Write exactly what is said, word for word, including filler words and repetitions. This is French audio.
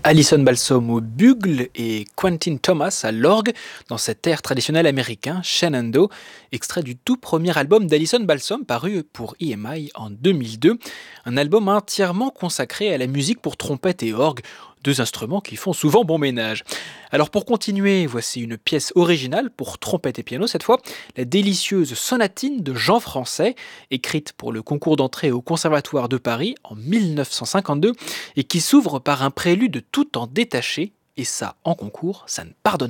Alison Balsom au bugle et Quentin Thomas à l'orgue dans cet air traditionnel américain, Shenandoah, extrait du tout premier album d'Alison Balsom paru pour E M I en deux mille deux, un album entièrement consacré à la musique pour trompette et orgue, deux instruments qui font souvent bon ménage. Alors pour continuer, voici une pièce originale pour trompette et piano cette fois, la délicieuse sonatine de Jean Français, écrite pour le concours d'entrée au Conservatoire de Paris en dix-neuf cent cinquante-deux et qui s'ouvre par un prélude tout en détaché, et ça en concours, ça ne pardonne